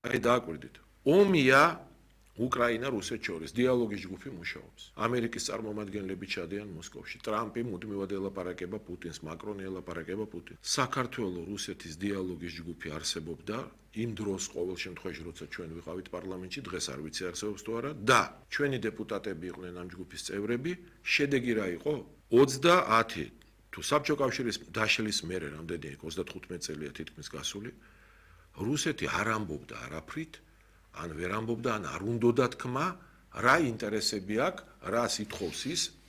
აი დააკვირდით. ომია უკრაინა რუსეთს შორის დიალოგის ჯგუფი მუშაობს. ამერიკის წარმომადგენლები ჩადიან მოსკოვში. ტრამპი მუდმივად ელაპარაკება პუტინს, მაკრონი ელაპარაკება პუტინს. საქართველოს რუსეთის დიალოგის ჯგუფი არსებობდა იმ დროს ყოველ შემთხვევაში, როცა ჩვენ ვიყავით პარლამენტში, დღეს არ ვიცი არსებობს თუ არა და ჩვენი დეპუტატები იყვნენ ამ ჯგუფის წევრები. შედეგი რა იყო? 30 თუ საბჭოთა კავშირის დაშლის მერე რამდენი იყო 35 წელია თითქმის გასული. რუსეთი არ ამბობდა არაფრით, ან ვერ ამბობდა, ან არ უნდოდა თქმა, რა ინტერესები აქვს, რა სიტყავს ის